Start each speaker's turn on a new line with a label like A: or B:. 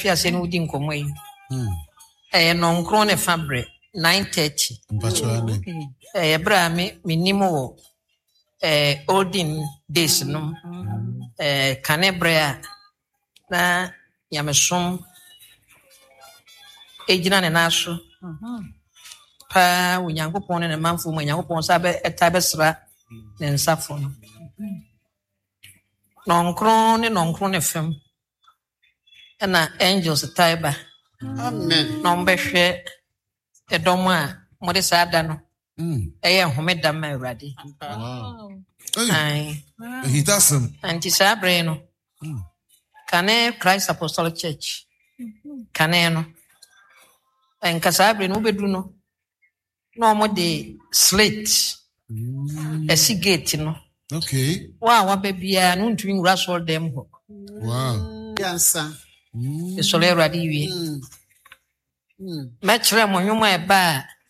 A: fiase no udi nkomo yi no nkron ne fabric 9:30 bra me minimo wo olden days no kanebra na yamesom ejina ne naso pa unyankopon ne manfo mu unyankopon sabe etabesra ne nsafo no nkron ne fem na angels taiba amen no mbehwe edom a mode saada no eye homeda ma awurade ai
B: he doesn't
A: anti sabre no kane Christ Apostolic Church kane no enka sabre no bedu no no mo de slate esi gate no
B: okay
A: wa babia no ntwi nwura so dem ho
B: wow
A: yansa esole awurade wie me kire mo nwoma eba